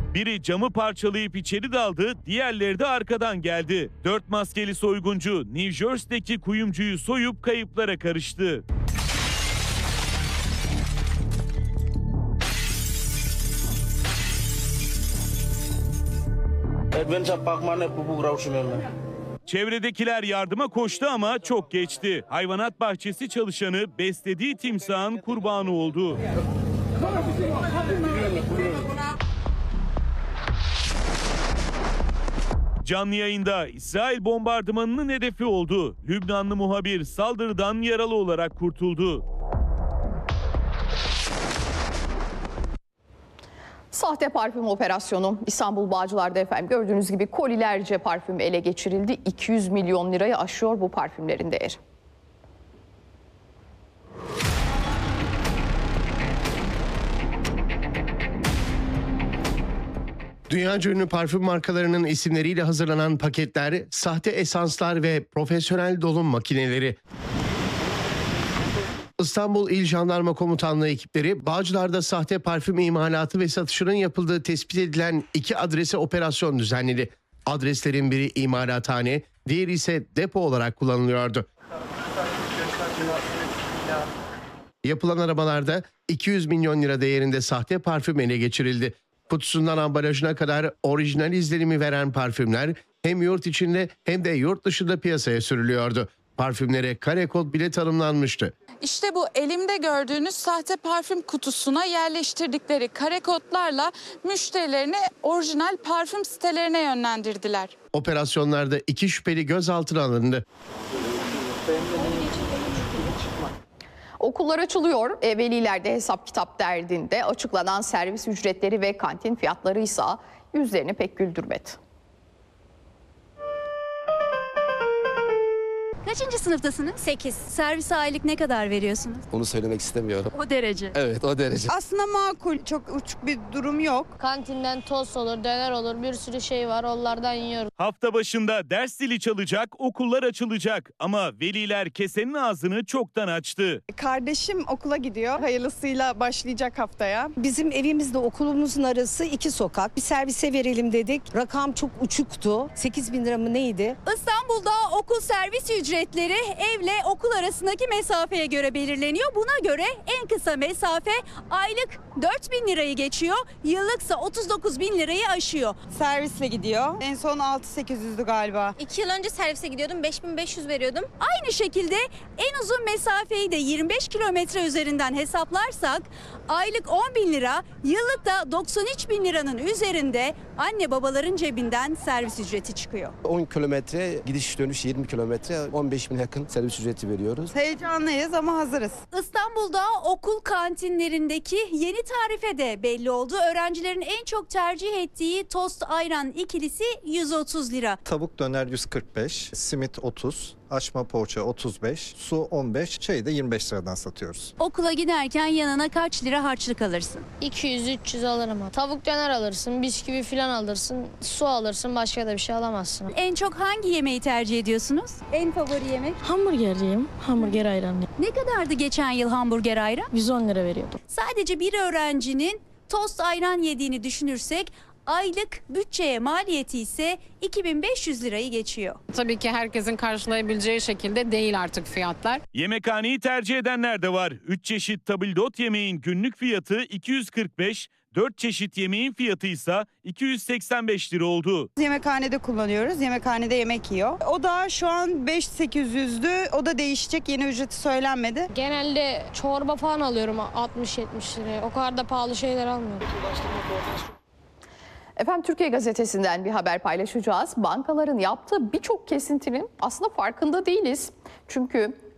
Biri camı parçalayıp içeri daldı, diğerleri de arkadan geldi. 4 maskeli soyguncu New Jersey'deki kuyumcuyu soyup kayıplara karıştı. Çevredekiler yardıma koştu ama çok geçti. Hayvanat bahçesi çalışanı beslediği timsahın kurbanı oldu. Canlı yayında İsrail bombardımanının hedefi oldu. Lübnanlı muhabir saldırıdan yaralı olarak kurtuldu. Sahte parfüm operasyonu İstanbul Bağcılar'da efendim. Gördüğünüz gibi kolilerce parfüm ele geçirildi. 200 milyon lirayı aşıyor bu parfümlerin değeri. Dünyaca ünlü parfüm markalarının isimleriyle hazırlanan paketler, sahte esanslar ve profesyonel dolum makineleri. İstanbul İl Jandarma Komutanlığı ekipleri Bağcılar'da sahte parfüm imalatı ve satışının yapıldığı tespit edilen 2 adrese operasyon düzenledi. Adreslerin biri imalathane, diğeri ise depo olarak kullanılıyordu. Yapılan aramalarda 200 milyon lira değerinde sahte parfüm ele geçirildi. Kutusundan ambalajına kadar orijinal izlenimi veren parfümler hem yurt içinde hem de yurt dışında piyasaya sürülüyordu. Parfümlere kare kod bile tanımlanmıştı. İşte bu elimde gördüğünüz sahte parfüm kutusuna yerleştirdikleri kare kodlarla müşterilerini orijinal parfüm sitelerine yönlendirdiler. Operasyonlarda 2 şüpheli gözaltına alındı. Okullar açılıyor. Veliler de hesap kitap derdinde. Açıklanan servis ücretleri ve kantin fiyatları ise yüzlerini pek güldürmedi. Kaçıncı sınıftasınız? 8. Servise aylık ne kadar veriyorsunuz? Onu söylemek istemiyorum. O derece. Evet, o derece. Aslında makul, çok uçuk bir durum yok. Kantinden tost olur, döner olur, bir sürü şey var, onlardan yiyoruz. Hafta başında ders zili çalacak, okullar açılacak ama veliler kesenin ağzını çoktan açtı. Kardeşim okula gidiyor, hayırlısıyla başlayacak haftaya. Bizim evimizle okulumuzun arası 2 sokak. Bir servise verelim dedik. Rakam çok uçuktu. 8 bin lira mı neydi? İstanbul'da okul servis ücretleri evle okul arasındaki mesafeye göre belirleniyor. Buna göre en kısa mesafe aylık 4.000 lirayı geçiyor. Yıllıksa 39.000 lirayı aşıyor. Servisle gidiyor. En son 6-800'dü galiba. 2 yıl önce servise gidiyordum, 5.500 veriyordum. Aynı şekilde en uzun mesafeyi de 25 kilometre üzerinden hesaplarsak aylık 10.000 lira, yıllık da 93.000 liranın üzerinde anne babaların cebinden servis ücreti çıkıyor. 10 kilometre gidiş dönüş 20 kilometre 15 bin yakın servis ücreti veriyoruz. Heyecanlıyız ama hazırız. İstanbul'da okul kantinlerindeki yeni tarife de belli oldu. Öğrencilerin en çok tercih ettiği tost ayran ikilisi 130 lira. Tavuk döner 145, simit 30, açma poğaça 35, su 15, çayı da 25 liradan satıyoruz. Okula giderken yanına kaç lira harçlık alırsın? 200-300 alırım. Tavuk döner alırsın, bisküvi falan alırsın, su alırsın, başka da bir şey alamazsın. En çok hangi yemeği tercih ediyorsunuz? En favori yemek? Hamburgerciyim. Hamburger ayranlı. Ne kadardı geçen yıl hamburger ayran? 110 lira veriyordum. Sadece bir öğrencinin tost ayran yediğini düşünürsek aylık bütçeye maliyeti ise 2500 lirayı geçiyor. Tabii ki herkesin karşılayabileceği şekilde değil artık fiyatlar. Yemekhaneyi tercih edenler de var. 3 çeşit tabldot yemeğin günlük fiyatı 245, 4 çeşit yemeğin fiyatı ise 285 lira oldu. Yemekhanede kullanıyoruz. Yemekhanede yemek yiyor. O da şu an 5-800'dü. O da değişecek. Yeni ücreti söylenmedi. Genelde çorba falan alıyorum 60-70 liraya. O kadar da pahalı şeyler almıyorum. Efendim Türkiye Gazetesi'nden bir haber paylaşacağız. Bankaların yaptığı birçok kesintinin aslında farkında değiliz. Çünkü